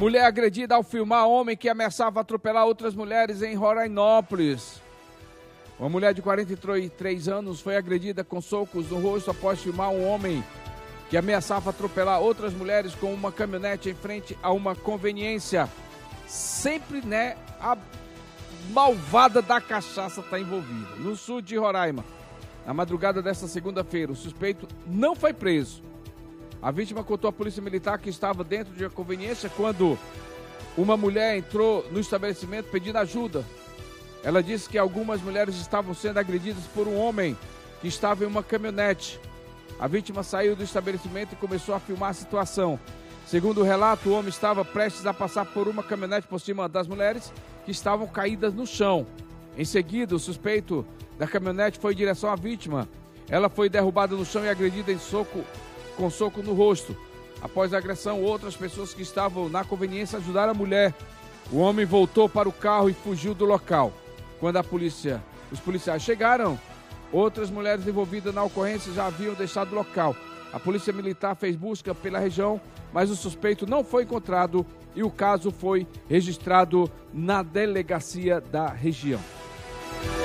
Mulher agredida ao filmar homem que ameaçava atropelar outras mulheres em Rorainópolis. Uma mulher de 43 anos foi agredida com socos no rosto após filmar um homem que ameaçava atropelar outras mulheres com uma caminhonete em frente a uma conveniência. Sempre, né, a malvada da cachaça está envolvida. No sul de Roraima, na madrugada desta segunda-feira, o suspeito não foi preso. A vítima contou à polícia militar que estava dentro de uma conveniência quando uma mulher entrou no estabelecimento pedindo ajuda. Ela disse que algumas mulheres estavam sendo agredidas por um homem que estava em uma caminhonete. A vítima saiu do estabelecimento e começou a filmar a situação. Segundo o relato, o homem estava prestes a passar por uma caminhonete por cima das mulheres que estavam caídas no chão. Em seguida, o suspeito da caminhonete foi em direção à vítima. Ela foi derrubada no chão e agredida com soco no rosto. Após a agressão, outras pessoas que estavam na conveniência ajudaram a mulher. O homem voltou para o carro e fugiu do local. Quando os policiais chegaram, outras mulheres envolvidas na ocorrência já haviam deixado o local. A polícia militar fez busca pela região, mas o suspeito não foi encontrado e o caso foi registrado na delegacia da região.